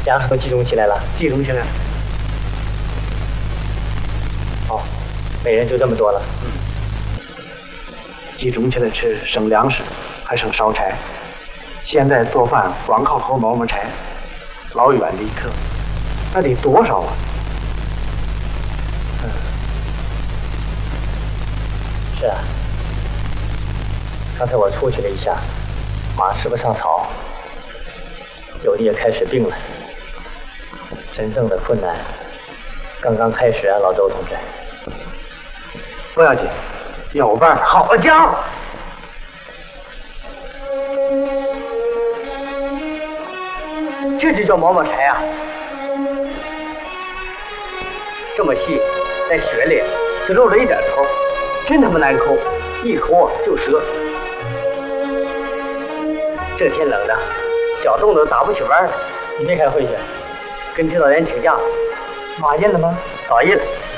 粮食都集中起来了。 集中起来了。 哦，每人就这么多了。 集中起来吃，剩粮食，还剩烧柴。现在做饭光靠后毛毛柴，老远的一刻，那得多少啊？ 是啊，刚才我出去了一下，马吃不上草，有的也开始病了。真正的困难刚刚开始啊，老周同志。 不要紧，有办法。好家伙！这就叫毛毛柴啊！这么细，在雪里只露着一点头，真他妈难抠，一抠就折。这天冷的，脚冻得打不起弯了。 你没开会去？ 跟指导员请假。 马印了吗？ 打印了。